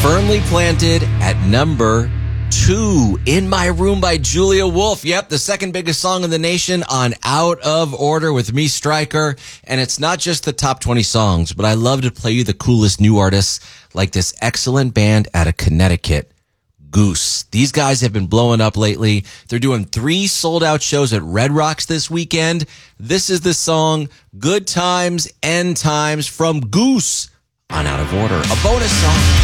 Firmly planted at number 2, In My Room by Julia Wolf. Yep, the second biggest song in the nation on Out of Order with me, Stryker. And it's not just the top 20 songs, but I love to play you the coolest new artists like this excellent band out of Connecticut, Goose. These guys have been blowing up lately. They're doing 3 sold-out shows at Red Rocks this weekend. This is the song Good Times, End Times from Goose on Out of Order, a bonus song.